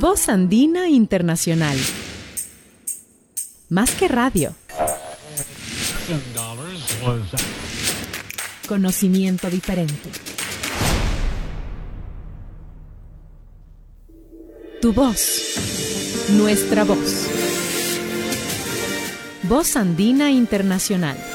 Voz Andina Internacional. Más que radio. Conocimiento diferente. Tu voz. Nuestra voz. Voz Andina Internacional.